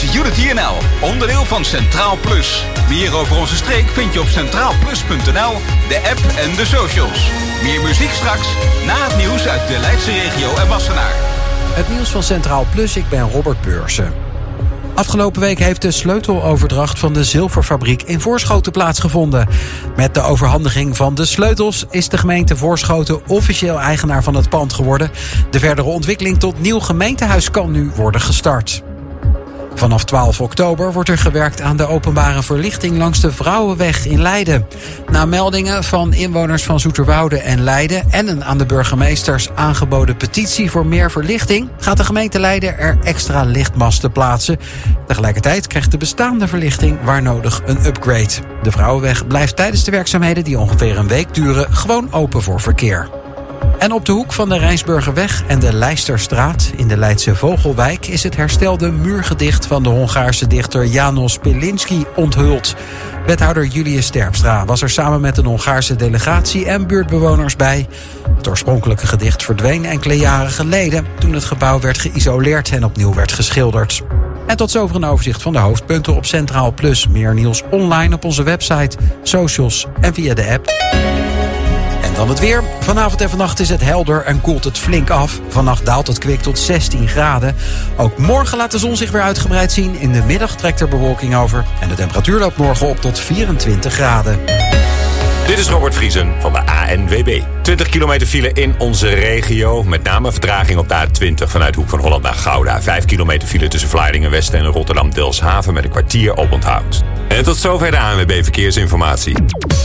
Unity NL, onderdeel van Centraal Plus. Meer over onze streek vind je op centraalplus.nl, de app en de socials. Meer muziek straks, na het nieuws uit de Leidse regio en Wassenaar. Het nieuws van Centraal Plus, ik ben Robert Beursen. Afgelopen week heeft de sleuteloverdracht van de zilverfabriek in Voorschoten plaatsgevonden. Met de overhandiging van de sleutels is de gemeente Voorschoten officieel eigenaar van het pand geworden. De verdere ontwikkeling tot nieuw gemeentehuis kan nu worden gestart. Vanaf 12 oktober wordt er gewerkt aan de openbare verlichting langs de Vrouwenweg in Leiden. Na meldingen van inwoners van Zoeterwoude en Leiden en een aan de burgemeesters aangeboden petitie voor meer verlichting, gaat de gemeente Leiden er extra lichtmasten plaatsen. Tegelijkertijd krijgt de bestaande verlichting waar nodig een upgrade. De Vrouwenweg blijft tijdens de werkzaamheden, die ongeveer een week duren, gewoon open voor verkeer. En op de hoek van de Rijnsburgerweg en de Leisterstraat in de Leidse Vogelwijk is het herstelde muurgedicht van de Hongaarse dichter János Pilinszky onthuld. Wethouder Julius Terpstra was er samen met een Hongaarse delegatie en buurtbewoners bij. Het oorspronkelijke gedicht verdween enkele jaren geleden toen het gebouw werd geïsoleerd en opnieuw werd geschilderd. En tot zover een overzicht van de hoofdpunten op Centraal Plus. Meer nieuws online op onze website, socials en via de app. En dan het weer. Vanavond en vannacht is het helder en koelt het flink af. Vannacht daalt het kwik tot 16 graden. Ook morgen laat de zon zich weer uitgebreid zien. In de middag trekt er bewolking over. En de temperatuur loopt morgen op tot 24 graden. Dit is Robert Vriesen van de ANWB. 20 kilometer file in onze regio. Met name vertraging op de A20 vanuit Hoek van Holland naar Gouda. 5 kilometer file tussen Vlaardingen-West en Rotterdam-Delfshaven met een kwartier oponthoud. En tot zover de ANWB Verkeersinformatie.